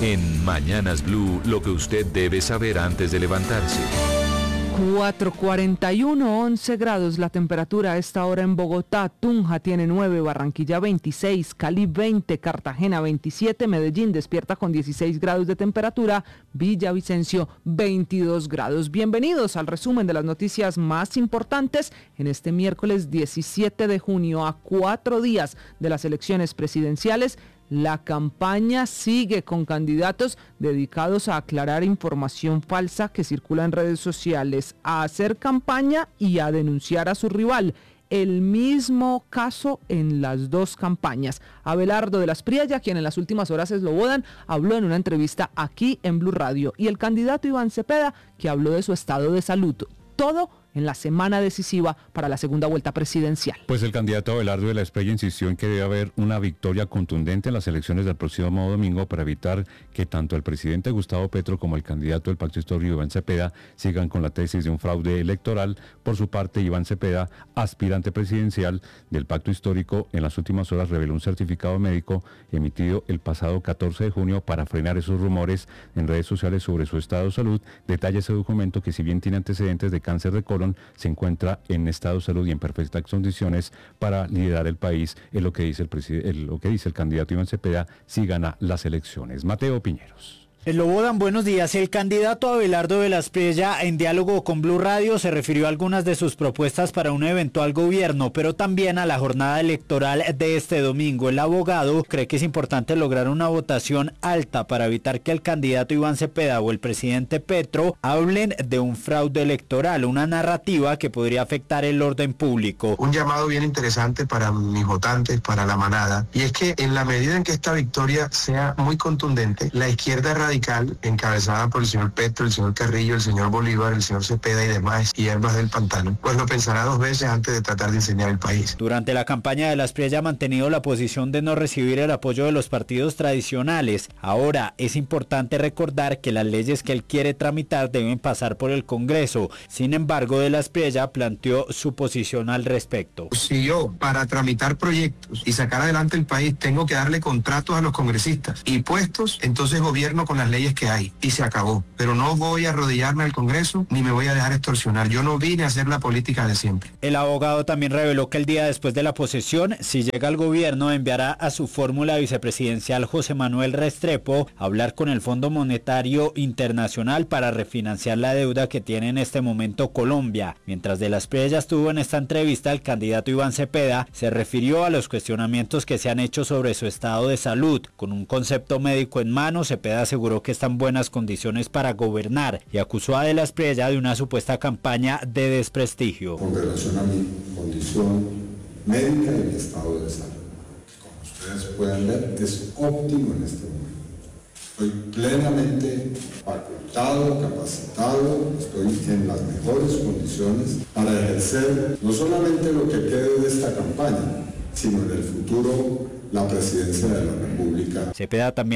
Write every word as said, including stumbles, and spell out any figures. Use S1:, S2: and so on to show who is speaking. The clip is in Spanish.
S1: En Mañanas Blue, lo que usted debe saber antes de levantarse.
S2: cuatro cuarenta y uno, once grados la temperatura a esta hora en Bogotá. Tunja tiene nueve, Barranquilla veintiséis, Cali veinte, Cartagena veintisiete, Medellín despierta con dieciséis grados de temperatura, Villavicencio veintidós grados. Bienvenidos al resumen de las noticias más importantes en este miércoles diecisiete de junio, a cuatro días de las elecciones presidenciales. La campaña sigue con candidatos dedicados a aclarar información falsa que circula en redes sociales, a hacer campaña y a denunciar a su rival. El mismo caso en las dos campañas. Abelardo de las Priella, quien en las últimas horas es Lobodan, habló en una entrevista aquí en Blue Radio. Y el candidato Iván Cepeda, que habló de su estado de salud. Todo en la semana decisiva para la segunda vuelta presidencial.
S3: Pues el candidato Abelardo de la Espriella insistió en que debe haber una victoria contundente en las elecciones del próximo domingo para evitar que tanto el presidente Gustavo Petro como el candidato del Pacto Histórico Iván Cepeda sigan con la tesis de un fraude electoral. Por su parte, Iván Cepeda, aspirante presidencial del Pacto Histórico, en las últimas horas reveló un certificado médico emitido el pasado catorce de junio para frenar esos rumores en redes sociales sobre su estado de salud. Detalla ese documento que, si bien tiene antecedentes de cáncer de colon, se encuentra en estado de salud y en perfectas condiciones para liderar el país, es lo que dice el, preside- el, lo que dice el candidato Iván Cepeda si gana las elecciones. Mateo Piñeros.
S4: Lobodan, buenos días. El candidato Abelardo de la Espriella, en diálogo con Blue Radio, se refirió a algunas de sus propuestas para un eventual gobierno, pero también a la jornada electoral de este domingo. El abogado cree que es importante lograr una votación alta para evitar que el candidato Iván Cepeda o el presidente Petro hablen de un fraude electoral, una narrativa que podría afectar el orden público.
S5: Un llamado bien interesante para mis votantes, para la manada, y es que en la medida en que esta victoria sea muy contundente, la izquierda radical radical, encabezada por el señor Petro, el señor Carrillo, el señor Bolívar, el señor Cepeda y demás hierbas del pantano, pues lo pensará dos veces antes de tratar de enseñar el país.
S4: Durante la campaña de la Espriella ha mantenido la posición de no recibir el apoyo de los partidos tradicionales. Ahora es importante recordar que las leyes que él quiere tramitar deben pasar por el Congreso. Sin embargo, de la Espriella planteó su posición al respecto.
S5: Si yo, para tramitar proyectos y sacar adelante el país, tengo que darle contratos a los congresistas y puestos, entonces gobierno con las leyes que hay y se acabó. Pero no voy a arrodillarme al Congreso ni me voy a dejar extorsionar. Yo no vine a hacer la política de siempre.
S4: El abogado también reveló que el día después de la posesión, si llega al gobierno, enviará a su fórmula vicepresidencial José Manuel Restrepo a hablar con el Fondo Monetario Internacional para refinanciar la deuda que tiene en este momento Colombia. Mientras de la Espriella estuvo en esta entrevista, el candidato Iván Cepeda se refirió a los cuestionamientos que se han hecho sobre su estado de salud. Con un concepto médico en mano, Cepeda aseguró que está en buenas condiciones para gobernar y acusó a de la Espriella de una supuesta campaña de desprestigio.
S6: Con relación a mi condición médica y mi estado de salud, como ustedes pueden ver, es óptimo en este momento. Estoy plenamente facultado, capacitado, estoy en las mejores condiciones para ejercer no solamente lo que quede de esta campaña, sino en el futuro la presidencia de la República.
S4: Cepeda también